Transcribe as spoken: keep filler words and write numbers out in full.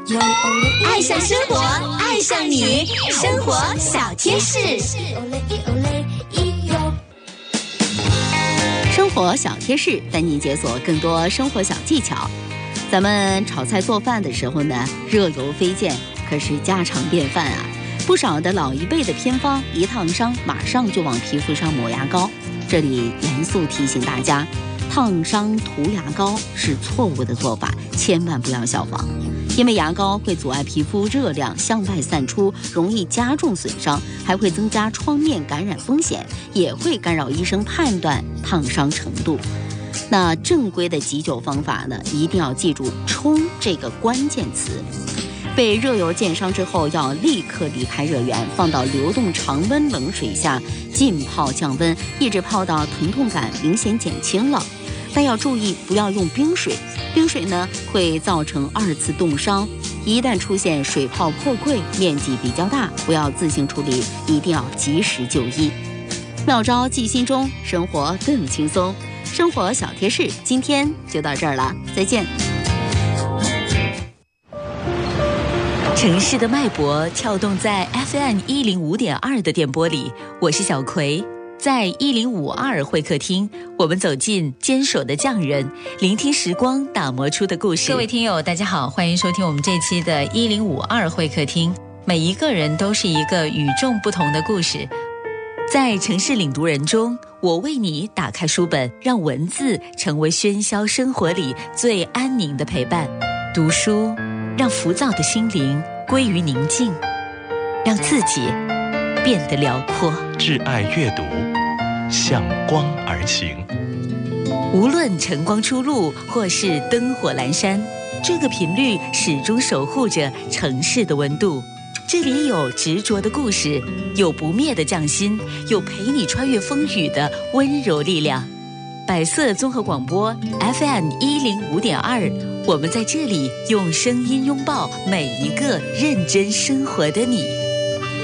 爱上生活，爱上你，生活小贴士。 生活小贴士带您解锁更多生活小技巧。咱们炒菜做饭的时候呢，热油飞溅可是家常便饭啊。不少的老一辈的偏方，一烫伤马上就往皮肤上抹牙膏。这里严肃提醒大家，烫伤涂牙膏是错误的做法，千万不要效仿。因为牙膏会阻碍皮肤热量向外散出，容易加重损伤，还会增加创面感染风险，也会干扰医生判断烫伤程度。那正规的急救方法呢，一定要记住冲这个关键词。被热油溅伤之后，要立刻离开热源，放到流动常温冷水下浸泡降温，一直泡到疼痛感明显减轻了。但要注意不要用冰水，冰水呢会造成二次冻伤，一旦出现水泡破溃，面积比较大，不要自行处理，一定要及时就医。妙招记心中，生活更轻松。生活小贴士今天就到这儿了，再见。 城市的脉搏跳动在 F M 一零五点二 的电波里，我是小葵。在一零五二会客厅，我们走进坚守的匠人，聆听时光打磨出的故事。各位听友大家好，欢迎收听我们这期的一零五二会客厅。每一个人都是一个与众不同的故事。在城市领读人中，我为你打开书本，让文字成为喧嚣生活里最安宁的陪伴。读书让浮躁的心灵归于宁静，让自己变得辽阔。 挚爱阅读，向光而行。 无论晨光初露或是灯火阑珊，这个频率始终守护着城市的温度。这里有执着的故事，有不灭的匠心，有陪你穿越风雨的温柔力量。百色综合广播 F M 一零五点二，我们在这里用声音拥抱每一个认真生活的你。